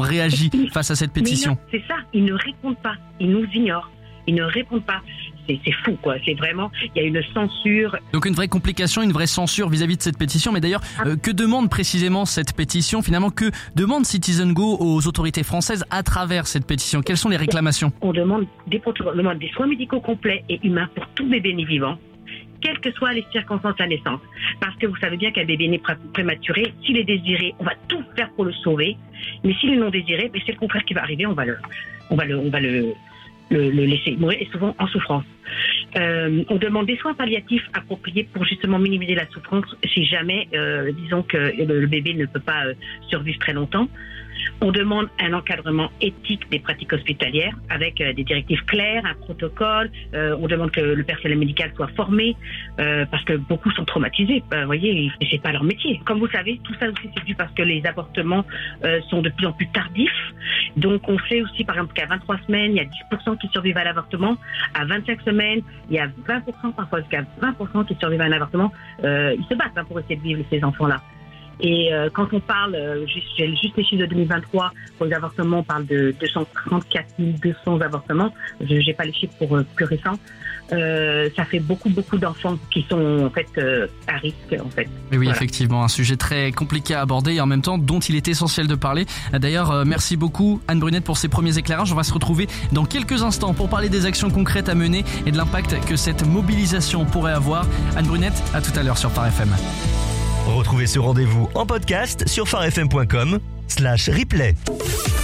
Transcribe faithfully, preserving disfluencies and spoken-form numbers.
réagi face à cette pétition? Non, c'est ça, ils ne répondent pas, ils nous ignorent, ils ne répondent pas. C'est, c'est fou, quoi. C'est vraiment, il y a une censure. Donc une vraie complication, une vraie censure vis-à-vis de cette pétition. Mais d'ailleurs, euh, que demande précisément cette pétition? Finalement, que demande Citizen Go aux autorités françaises à travers cette pétition? Quelles sont les réclamations? On demande des, on demande des soins médicaux complets et humains pour tout bébé né vivant, quelles que soient les circonstances de la naissance. Parce que vous savez bien qu'un bébé né prématuré, s'il est désiré, on va tout faire pour le sauver. Mais s'il est non désiré, c'est le contraire qui va arriver. On va le, on va le, on va le, le, le laisser mourir, et souvent en souffrance. Euh, on demande des soins palliatifs appropriés pour justement minimiser la souffrance si jamais, euh, disons que le, le bébé ne peut pas euh, survivre très longtemps. On demande un encadrement éthique des pratiques hospitalières avec euh, des directives claires, un protocole. Euh, on demande que le personnel médical soit formé euh, parce que beaucoup sont traumatisés. Vous euh, voyez, c'est pas leur métier. Comme vous savez, tout ça aussi c'est dû parce que les avortements euh, sont de plus en plus tardifs. Donc on sait aussi par exemple qu'à vingt-trois semaines, il y a dix pour cent qui survivent à l'avortement. À vingt-cinq semaines, il y a vingt pour cent, parfois jusqu'à vingt pour cent qui survivent à un avortement. Euh, ils se battent hein, pour essayer de vivre ces enfants-là. Et euh, quand on parle, euh, juste, j'ai juste les chiffres de deux mille vingt-trois, pour les avortements, on parle de deux cent trente-quatre mille deux cents avortements. Je n'ai pas les chiffres pour euh, plus récents. Euh, ça fait beaucoup, beaucoup d'enfants qui sont en fait euh, à risque en fait. Mais oui, voilà. Effectivement, un sujet très compliqué à aborder et en même temps dont il est essentiel de parler. D'ailleurs, euh, merci beaucoup Anne Brunette pour ces premiers éclairages. On va se retrouver dans quelques instants pour parler des actions concrètes à mener et de l'impact que cette mobilisation pourrait avoir. Anne Brunette, à tout à l'heure sur Phare F M. Retrouvez ce rendez-vous en podcast sur pharefm point com slash replay.